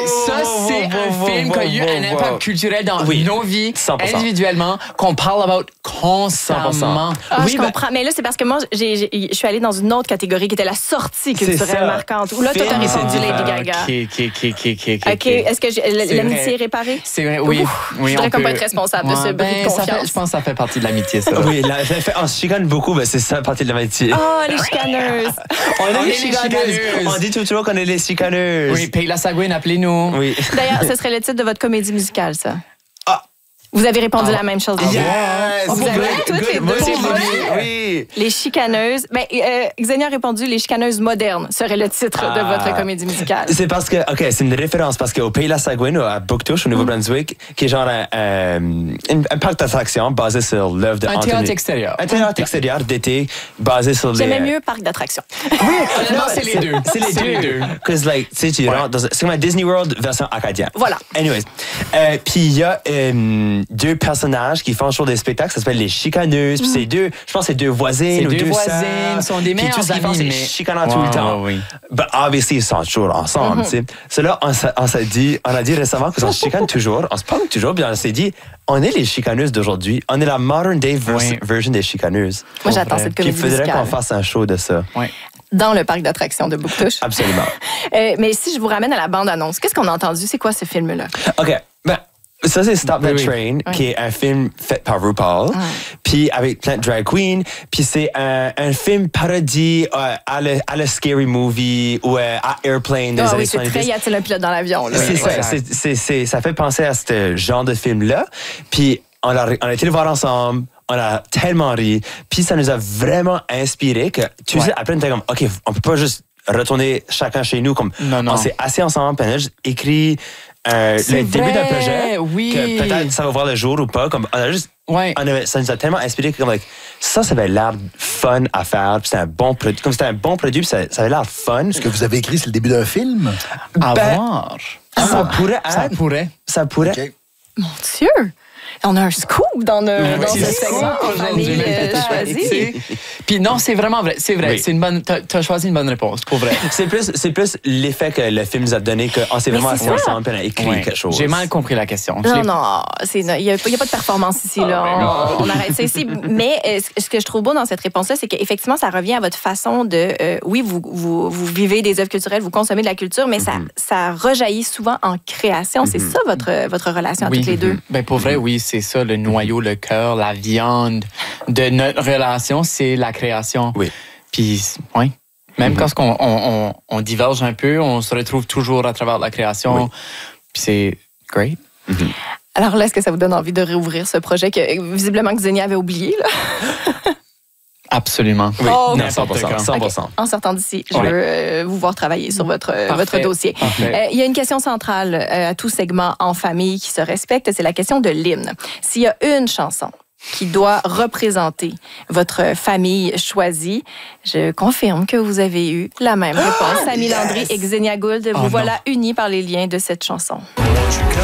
Ça, c'est un film qui a eu un impact culturel dans nos vies, 100%. Individuellement, qu'on parle about constamment. Je comprends. Mais là, c'est parce que moi, je suis allée dans une autre catégorie qui était la sortie culturelle marquante. Où là, toi, t'as répondu Lady Gaga. OK. Est-ce que l'amitié est réparée? C'est vrai, oui. Je voudrais comme pas être responsable de ce bris de confiance. Je pense que ça fait partie de l'amitié, ça. Oui, on se chicane beaucoup, mais c'est ça, partie de l'amitié. Oh, les chicaneuses. On est les chicaneuses. On dit toujours qu'on est les chicaneuses. Oui, Paye la Sagouine, appelez-nous. Oui. D'ailleurs, ce serait le titre de votre comédie musicale, ça. Ah! Vous avez répondu la même chose. Yes! Vous avez toutes les deux. Oui. Les chicaneuses. Xenia a répondu les chicaneuses modernes serait le titre de votre comédie musicale. C'est parce que, OK, c'est une référence parce qu'au Pays de la Sagouine, à Bouctouche, au Nouveau-Brunswick, qui est genre un parc d'attractions basé sur l'œuvre de Anthony. Théâtre extérieur. Un théâtre extérieur d'été basé sur les... J'aimais mieux parc d'attractions. Oui, non, c'est les deux. C'est les deux. Parce que, like, tu sais, tu rentres dans... C'est comme un Disney World version acadien. Voilà. Anyways. Puis il y a deux personnages qui font toujours des spectacles, ça s'appelle les chicaneuses. Puis c'est deux, je pense que c'est deux voisines ou deux voisines, sœurs. sont des meilleurs Puis tout ce qu'ils font, c'est amis, chicanant tout le temps. Oui. But obviously, ils sont toujours ensemble, tu sais. Cela, on a dit récemment qu'on se chicane toujours, on se parle toujours, puis on s'est dit, on est les chicaneuses d'aujourd'hui. On est la modern day version des chicaneuses. Moi, j'attends cette comédie musicale. Il faudrait qu'on fasse un show de ça. Oui. Dans le parc d'attractions de Bouctouche. Absolument. Mais si je vous ramène à la bande-annonce, qu'est-ce qu'on a entendu? C'est quoi ce film-là? OK. Ça, c'est Stop That Train, qui est un film fait par RuPaul, puis avec plein de drag queens, puis c'est un film parodie à la Scary Movie ou à Airplane des années 70. C'est très Y a-t-il un pilote dans l'avion? C'est ça. Ça fait penser à ce genre de film-là. Puis on a été le voir ensemble. On a tellement ri. Puis ça nous a vraiment inspiré que, tu sais, après, on était comme, OK, on peut pas juste retourner chacun chez nous. Comme, on s'est assis ensemble, puis on a juste écrit le début d'un projet. Oui. Que peut-être ça va voir le jour ou pas. Comme, on a juste, ça nous a tellement inspiré que, comme, like, ça avait l'air fun à faire. Puis c'était un bon produit. Comme c'était un bon produit, puis ça avait l'air fun. Ce que vous avez écrit, c'est le début d'un film? À voir. Ça pourrait être. Ça pourrait. Okay. Mon Dieu! On a un scoop dans ce segment en famille choisie. Puis non, c'est vraiment vrai. C'est vrai. Oui. T'as choisi une bonne réponse, pour vrai. C'est plus l'effet que le film nous a donné qu'on s'est vraiment assis ensemble et on a écrit quelque chose. J'ai mal compris la question. Non, il n'y a pas de performance ici. Là. On arrête ça ici. Mais ce que je trouve beau dans cette réponse-là, c'est qu'effectivement, ça revient à votre façon de... oui, vous vivez des œuvres culturelles, vous consommez de la culture, mais ça rejaillit souvent en création. C'est ça votre relation à toutes les deux? Ben, pour vrai, oui, c'est ça, le noyau, le cœur, la viande de notre relation, c'est la création. Oui. Puis, oui. Même quand on diverge un peu, on se retrouve toujours à travers la création. Puis c'est great. Alors là, est-ce que ça vous donne envie de réouvrir ce projet que visiblement Xenia avait oublié, là? Absolument. Oui, oh, non, 100%. Okay. En sortant d'ici, je veux vous voir travailler sur votre dossier. Il y a une question centrale à tout segment en famille qui se respecte, c'est la question de l'hymne. S'il y a une chanson qui doit représenter votre famille choisie, je confirme que vous avez eu la même réponse. Samy Landry et Xenia Gould, vous voilà unis par les liens de cette chanson.